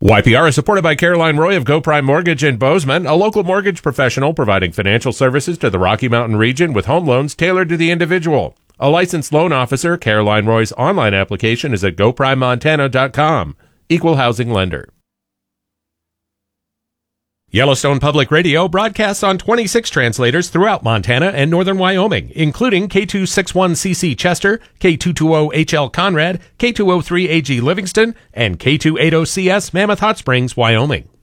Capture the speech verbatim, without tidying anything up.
Y P R is supported by Caroline Roy of Go Prime Mortgage in Bozeman, a local mortgage professional providing financial services to the Rocky Mountain region with home loans tailored to the individual. A licensed loan officer, Caroline Roy's online application is at go prime montana dot com. Equal housing lender. Yellowstone Public Radio broadcasts on twenty-six translators throughout Montana and northern Wyoming, including K two sixty-one C C Chester, K two twenty H L Conrad, K two oh three A G Livingston, and K two eighty C S Mammoth Hot Springs, Wyoming.